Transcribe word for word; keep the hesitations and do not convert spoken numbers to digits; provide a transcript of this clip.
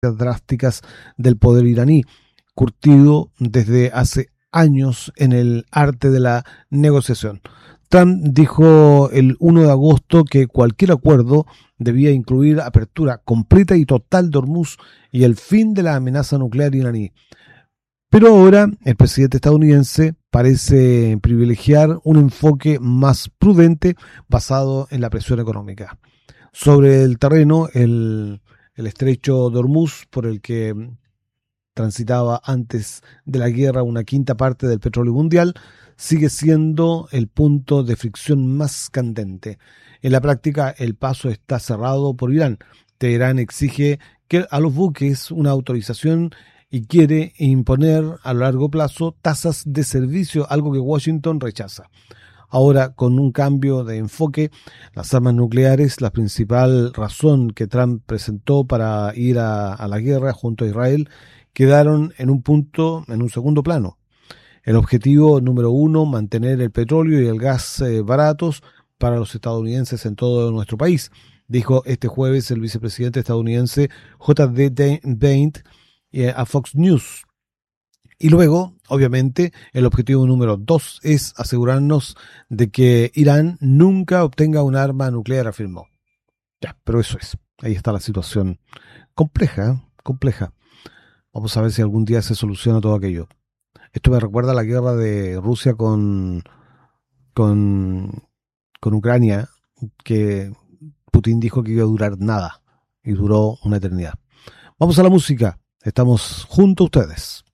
drásticas del poder iraní, curtido desde hace años en el arte de la negociación. Trump dijo el primero de agosto que cualquier acuerdo debía incluir apertura completa y total de Hormuz y el fin de la amenaza nuclear iraní. Pero ahora el presidente estadounidense parece privilegiar un enfoque más prudente basado en la presión económica. Sobre el terreno, el, el estrecho de Hormuz, por el que transitaba antes de la guerra una quinta parte del petróleo mundial, sigue siendo el punto de fricción más candente. En la práctica, el paso está cerrado por Irán. Teherán exige que a los buques una autorización y quiere imponer a largo plazo tasas de servicio, algo que Washington rechaza. Ahora, con un cambio de enfoque, las armas nucleares, la principal razón que Trump presentó para ir a, a la guerra junto a Israel, quedaron en un punto, en un segundo plano. El objetivo número uno, mantener el petróleo y el gas eh, baratos para los estadounidenses en todo nuestro país, dijo este jueves el vicepresidente estadounidense J D Vance eh, a Fox News. Y luego, obviamente, el objetivo número dos es asegurarnos de que Irán nunca obtenga un arma nuclear, afirmó. Ya, pero eso es. Ahí está la situación compleja, ¿eh? compleja. Vamos a ver si algún día se soluciona todo aquello. Esto me recuerda a la guerra de Rusia con, con, con Ucrania, que Putin dijo que iba a durar nada y duró una eternidad. Vamos a la música. Estamos junto a ustedes.